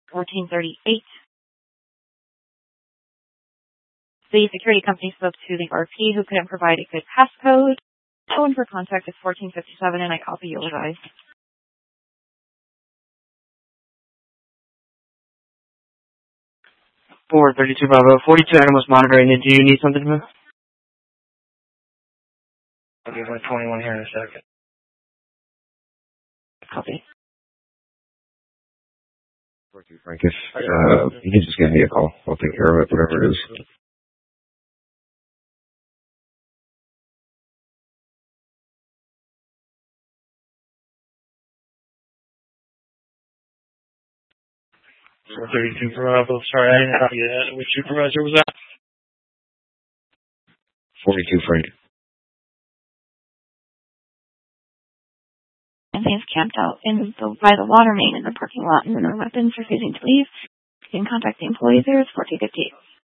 1438. The security company spoke to the RP who couldn't provide a good passcode. Phone for contact is 1457, and I copy your advice. 432 Bravo. 42 animals monitoring. Do you need something from me? I'll give my 21 here in a second. Copy. 42 Frank, if you can just give me a call. I'll take care of it, whatever it is. Four 32 Bravo. Sorry, I didn't copy that. Which supervisor was that? 42 Frank. And he's camped out by the water main in the parking lot, and their weapons refusing to leave. You can contact the employees there. It's 1458.